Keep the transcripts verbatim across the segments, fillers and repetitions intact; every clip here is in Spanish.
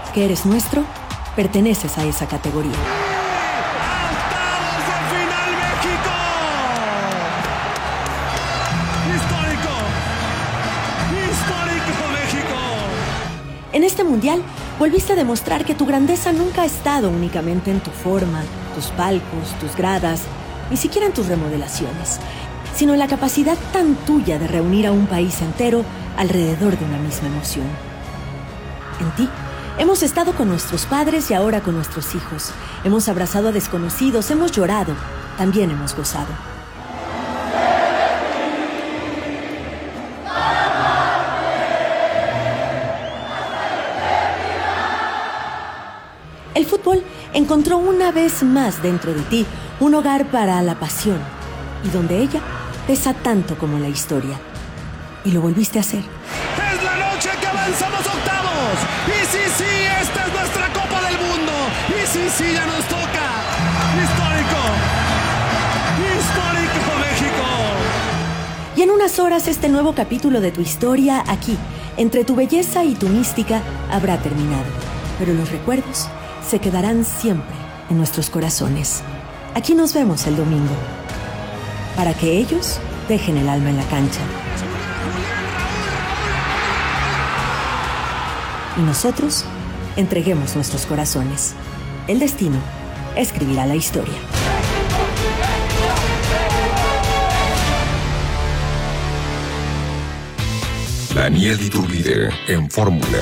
que eres nuestro, perteneces a esa categoría. ¡Octavos de final México! ¡Histórico! ¡Histórico México! En este mundial, volviste a demostrar que tu grandeza nunca ha estado únicamente en tu forma, tus palcos, tus gradas, ni siquiera en tus remodelaciones, sino en la capacidad tan tuya de reunir a un país entero alrededor de una misma emoción. En ti, hemos estado con nuestros padres y ahora con nuestros hijos. Hemos abrazado a desconocidos, hemos llorado, también hemos gozado. El fútbol encontró una vez más dentro de ti un hogar para la pasión, y donde ella pesa tanto como la historia. Y lo volviste a hacer. ¡Es la noche que avanzamos octavos! ¡Y sí, sí, esta es nuestra Copa del Mundo! ¡Y sí, sí, ya nos toca! ¡Histórico! ¡Histórico México! Y en unas horas este nuevo capítulo de tu historia aquí, entre tu belleza y tu mística, habrá terminado. Pero los recuerdos se quedarán siempre en nuestros corazones. Aquí nos vemos el domingo, para que ellos dejen el alma en la cancha. Y nosotros entreguemos nuestros corazones. El destino escribirá la historia. Daniel Iturbide en Fórmula.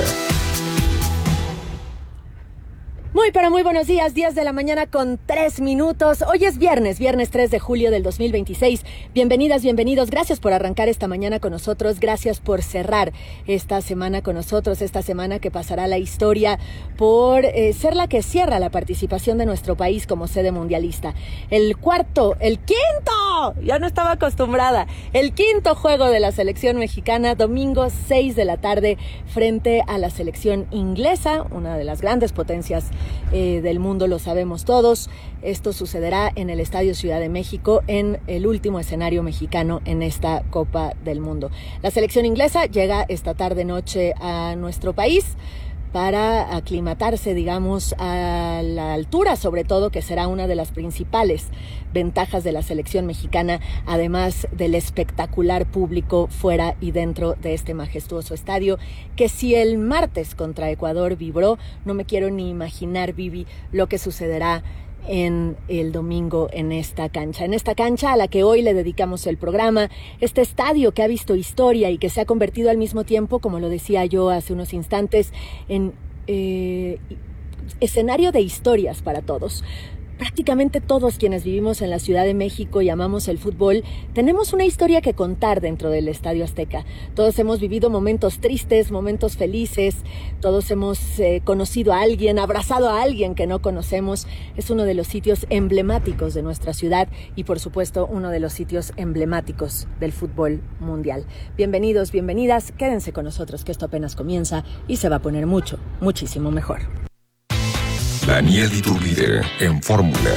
Muy, pero muy buenos días, diez de la mañana con tres minutos. Hoy es viernes, viernes tres de julio del dos mil veintiséis. Bienvenidas, bienvenidos. Gracias por arrancar esta mañana con nosotros. Gracias por cerrar esta semana con nosotros. Esta semana que pasará a la historia por eh, ser la que cierra la participación de nuestro país como sede mundialista. El cuarto, el quinto, ya no estaba acostumbrada. El quinto juego de la selección mexicana, domingo seis de la tarde, frente a la selección inglesa, una de las grandes potencias Eh, del mundo, lo sabemos todos. Esto sucederá en el Estadio Ciudad de México, en el último escenario mexicano en esta Copa del Mundo. La selección inglesa llega esta tarde noche a nuestro país para aclimatarse, digamos, a la altura, sobre todo, que será una de las principales ventajas de la selección mexicana, además del espectacular público fuera y dentro de este majestuoso estadio, que si el martes contra Ecuador vibró, no me quiero ni imaginar, Vivi, lo que sucederá en el domingo en esta cancha, en esta cancha a la que hoy le dedicamos el programa, este estadio que ha visto historia y que se ha convertido al mismo tiempo, como lo decía yo hace unos instantes, en eh, escenario de historias para todos. Prácticamente todos quienes vivimos en la Ciudad de México y amamos el fútbol, tenemos una historia que contar dentro del Estadio Azteca. Todos hemos vivido momentos tristes, momentos felices, todos hemos eh, conocido a alguien, abrazado a alguien que no conocemos. Es uno de los sitios emblemáticos de nuestra ciudad y, por supuesto, uno de los sitios emblemáticos del fútbol mundial. Bienvenidos, bienvenidas, quédense con nosotros que esto apenas comienza y se va a poner mucho, muchísimo mejor. Daniel Iturbide en Fórmula.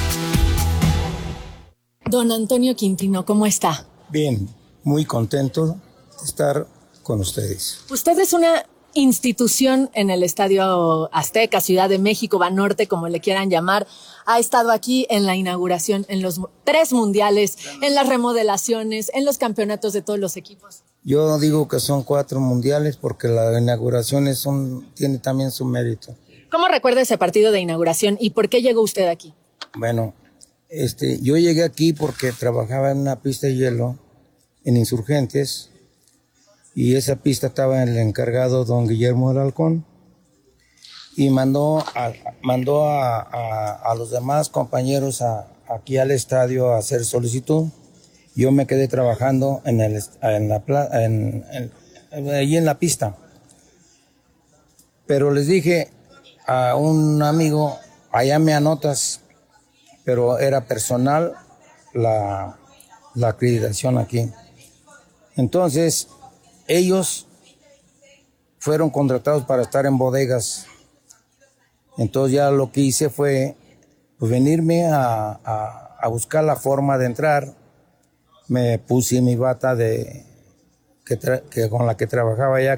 Don Antonio Quintino, ¿cómo está? Bien, muy contento de estar con ustedes. Usted es una institución en el Estadio Azteca, Ciudad de México, Banorte, como le quieran llamar. Ha estado aquí en la inauguración, en los tres mundiales, en las remodelaciones, en los campeonatos de todos los equipos. Yo digo que son cuatro mundiales porque la inauguración es un, tiene también su mérito. ¿Cómo recuerda ese partido de inauguración y por qué llegó usted aquí? Bueno, este, yo llegué aquí porque trabajaba en una pista de hielo en Insurgentes y esa pista estaba en el encargado don Guillermo del Halcón y mandó a, mandó a, a, a los demás compañeros a, aquí al estadio a hacer solicitud. Yo me quedé trabajando en el en la en, en, allí en la pista, pero les dije a un amigo, allá me anotas, pero era personal la, la acreditación aquí. Entonces, ellos fueron contratados para estar en bodegas. Entonces ya lo que hice fue pues, venirme a, a, a buscar la forma de entrar. Me puse mi bata de que, tra- que con la que trabajaba ya